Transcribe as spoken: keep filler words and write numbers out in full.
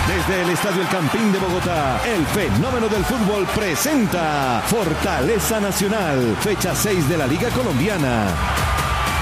Desde el Estadio El Campín de Bogotá, el fenómeno del fútbol presenta Fortaleza Nacional, fecha seis de la Liga Colombiana.